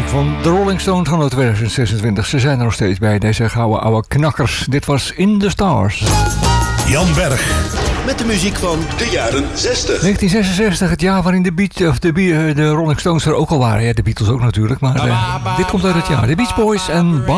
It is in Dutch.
van de Rolling Stones van 2026. Ze zijn er nog steeds bij, deze gouden oude knakkers. Dit was In the Stars. Jan Berg. Met de muziek van de jaren 60. 1966, het jaar waarin de Rolling Stones er ook al waren. Ja, de Beatles ook natuurlijk, maar dit komt uit het jaar. De Beach Boys en